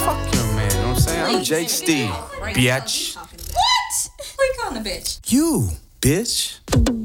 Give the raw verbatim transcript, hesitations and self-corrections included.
Fuck your man, you know what I'm saying? I'm Jake Steve, bitch. What? Who you calling a bitch? You, bitch.